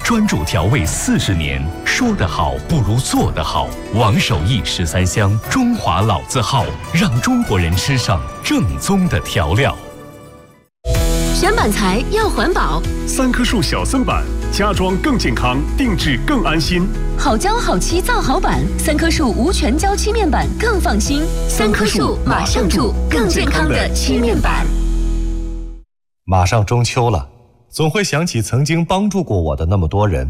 专注调味40年，说得好不如做得好。王守义13香，中华老字号，让中国人吃上正宗的调料。 选板材要环保 ，3棵树小森板，家装更健康，定制更安心。 好胶好漆造好板，3棵树无全胶漆面板更放心。3棵树马上住，更健康的漆面板。 马上中秋了，总会想起曾经帮助过我的那么多人。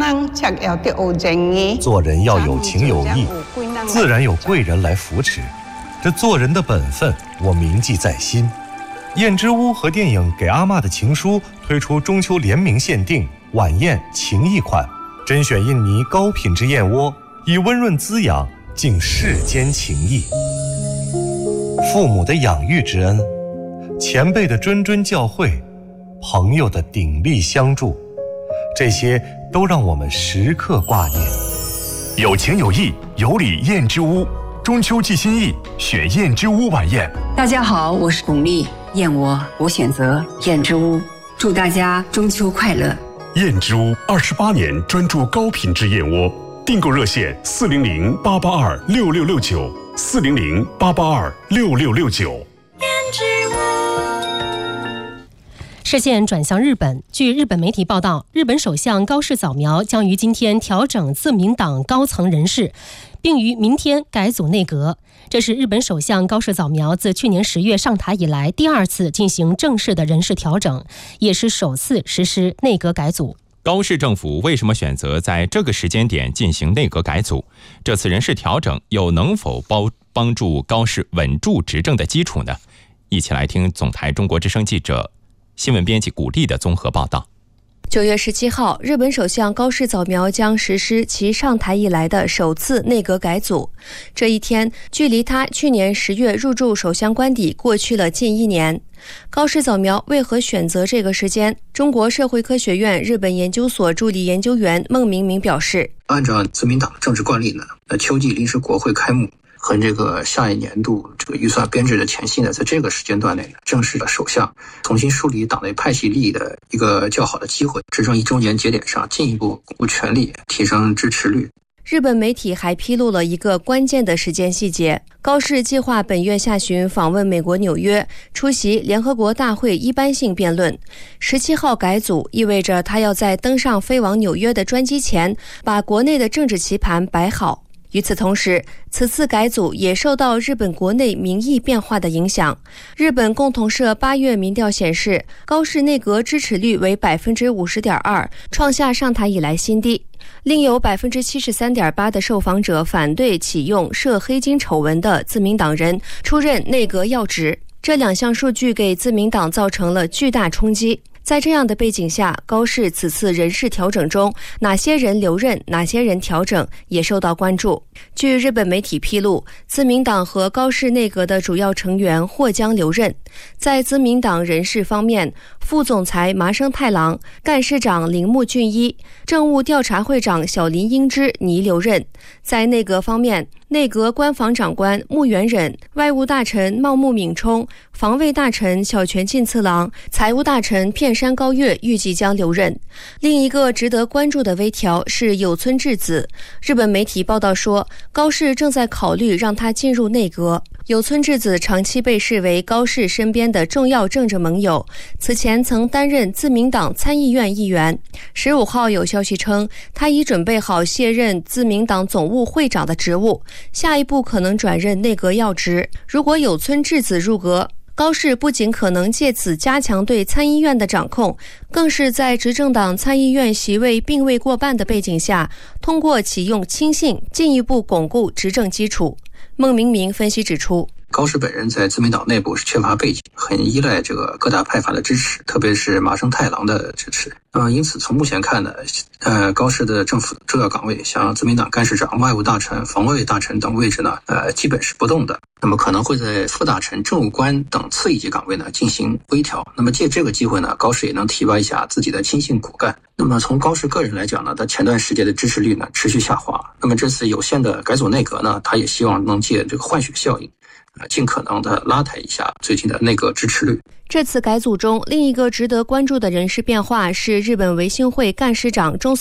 做人要有情有义，自然有贵人来扶持。这做人的本分，我铭记在心。燕之屋和电影《给阿嬷的情书》推出中秋联名限定晚宴情谊款，甄选印尼高品质燕窝，以温润滋养敬世间情谊。父母的养育之恩，前辈的谆谆教诲，朋友的鼎力相助，这些都让我们时刻挂念。 有情有义，有礼燕之屋，中秋寄心意，选燕之屋晚宴。 大家好，我是巩俐，燕窝我选择燕之屋，祝大家中秋快乐。 燕之屋28年专注高品质燕窝，订购热线400-882-6669，400-882-6669。 视线转向日本，据日本媒体报道，日本首相高市早苗将于今天调整自民党高层人事，并于明天改组内阁。这是日本首相高市早苗自去年10月上台以来第2次进行正式的人事调整，也是首次实施内阁改组。 高市政府为什么选择在这个时间点进行内阁改组？这次人事调整又能否帮助高市稳住执政的基础呢？一起来听总台中国之声记者、新闻编辑古丽的综合报道。 9月17号，日本首相高市早苗将实施其上台以来的首次内阁改组。这一天，距离他去年10月入驻首相官邸过去了近1年。高市早苗为何选择这个时间？中国社会科学院日本研究所助理研究员孟明明表示， 按照自民党的政治惯例呢，秋季临时国会开幕和这个下一年度这个预算编制的前夕呢，在这个时间段内呢，正是首相重新梳理党内派系利益的一个较好的机会，执政1周年节点上进一步巩固权力，提升支持率。 日本媒体还披露了一个关键的时间细节，高市计划本月下旬访问美国纽约，出席联合国大会一般性辩论。17号改组意味着他要在登上飞往纽约的专机前，把国内的政治棋盘摆好。与此同时，此次改组也受到日本国内民意变化的影响。日本共同社8月民调显示，高市内阁支持率为 50.2%， 创下上台以来新低。另有 73.8% 的受访者反对启用涉黑金丑闻的自民党人出任内阁要职，这2项数据给自民党造成了巨大冲击。在这样的背景下，高市此次人事调整中，哪些人留任，哪些人调整，也受到关注。据日本媒体披露，自民党和高市内阁的主要成员或将留任。在自民党人事方面，副总裁麻生太郎、干事长铃木俊一、政务调查会长小林英之拟留任。在内阁方面，内阁官房长官木原忍、外务大臣茂木敏充、防卫大臣小泉进次郎、财务大臣片山高月预计将留任。另一个值得关注的微调是有村智子。日本媒体报道说，高市正在考虑让他进入内阁。有村智子长期被视为高市身边的重要政治盟友，此前曾担任自民党参议院议员。15号有消息称，他已准备好卸任自民党总务会长的职务，下一步可能转任内阁要职。如果有村智子入阁，高市不仅可能借此加强对参议院的掌控，更是在执政党参议院席位并未过半的背景下，通过启用亲信进一步巩固执政基础。孟明明分析指出， 高市本人在自民党内部是缺乏背景，很依赖这个各大派阀的支持，特别是麻生太郎的支持。因此从目前看呢，高市的政府重要岗位，像自民党干事长、外务大臣、防卫大臣等位置呢，基本是不动的。那么可能会在副大臣、政务官等次一级岗位呢进行微调。那么借这个机会呢，高市也能提拔一下自己的亲信骨干。那么从高市个人来讲呢，他前段时间的支持率呢持续下滑。那么这次有限的改组内阁呢，他也希望能借这个换血效应，尽可能的拉抬一下最近的内阁支持率。 这次改组中，另一个值得关注的人事变化是日本维新会干事长中